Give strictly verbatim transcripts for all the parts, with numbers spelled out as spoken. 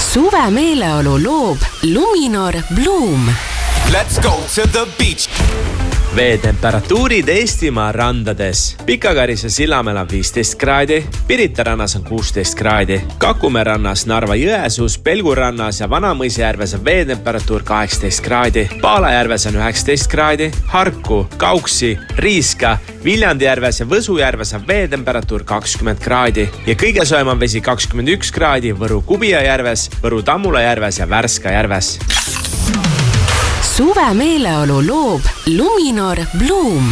Suve meeleolu loob Luminor Bloom. Let's go to the beach. Veetemperatuurid Eestimaa randades. Pikakarisse Sillamäel on viisteist kraadi, Pirita rannas on kuusteist kraadi, Kakumäe rannas, Narva Jõesuus, Pelgu rannas ja Vanamõisjärves on veetemperatuur kaheksateist kraadi, Paalajärves on üheksateist kraadi, Harku, Kauksi, Riiska, Viljandijärves ja Võsujärves on veetemperatuur kakskümmend kraadi ja kõige soojam on vesi kakskümmend üks kraadi Võru Kubija järves, Võru Tammula järves ja Värska järves. Suve meeleolu loob Luminor Bloom.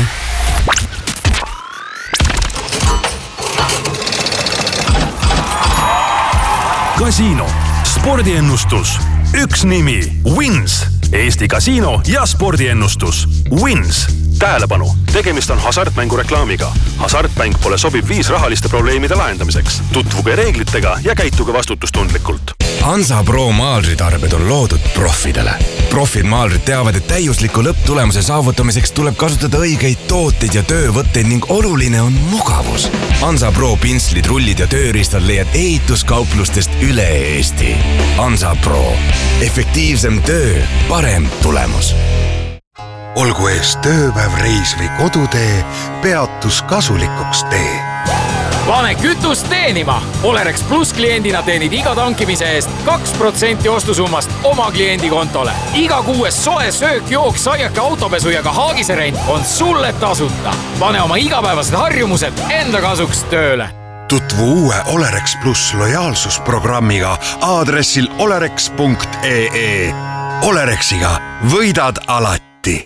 Kasiino, spordiennustus, üks nimi, Wins, Eesti kasiino ja spordiennustus, Wins. Tähelepanu, tegemist on hasartmängureklaamiga. Hasartmäng pole sobib viis rahaliste probleemide lahendamiseks. Tutvuge reeglitega ja käituge vastutustundlikult. Hansa Pro maalritarbed on loodud profidele. Profid maalrid teavad, et täiusliku lõpptulemuse saavutamiseks tuleb kasutada õigeid tooteid ja töövõtteid ning oluline on mugavus. Hansa Pro pinslid, rullid ja tööriistad leiad ehituskauplustest üle Eesti. Hansa Pro. Efektiivsem töö, parem tulemus. Olgu ees tööpäev, reis või kodutee, peatus kasulikuks tee. Pane kütust teenima! Olerex Plus kliendina teenid iga tankimise eest kaks protsenti ostusummast oma kliendi kontole. Iga kuues soe söök, jook, saiake, autopesu ja ka haagise rent on sulle tasuta. Pane oma igapäevased harjumused enda kasuks tööle. Tutvu uue Olerex Plus lojaalsusprogrammiga aadressil olerex punkt ee. Olerexiga võidad alati.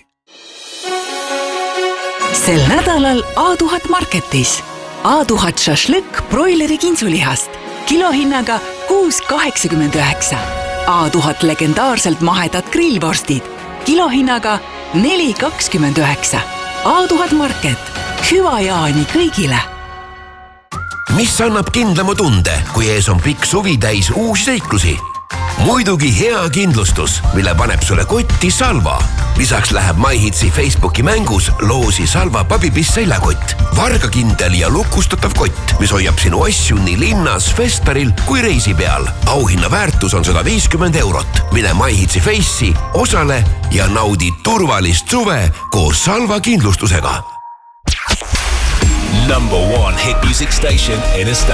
Sel nädalal A tuhat marketis. A tuhat šašlõkk broileri kintsulihast. Kilohinnaga kuus kaheksakümmend üheksa. A tuhat legendaarselt mahedad grillvorstid. Kilohinnaga neli kakskümmend üheksa. A tuhat market. Hüva jaani kõigile. Mis annab kindlama tunde, kui ees on pikk suvi täis uusi seiklusi? Muidugi hea kindlustus, mille paneb sulle kotti Salva. Lisaks läheb MyHitsi Facebooki mängus loosi Salva pabipiss seljakott. Vargakindel ja lukustatav kott, mis hoiab sinu asju nii linnas, festaril kui reisi peal. Auhinna väärtus on sada viiskümmend eurot. Mine MyHitsi Face'i, osale ja naudi turvalist suve koos Salva kindlustusega. Number one hit music station in a state.